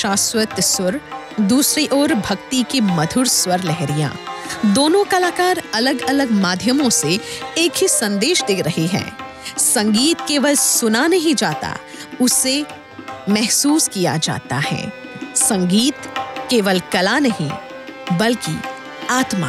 शाश्वत सुर, दूसरी ओर भक्ति की मधुर स्वर लहरियां। दोनों कलाकार अलग अलग माध्यमों से एक ही संदेश दे रहे हैं। संगीत केवल सुना नहीं जाता, उसे महसूस किया जाता है। संगीत केवल कला नहीं, बल्कि आत्मा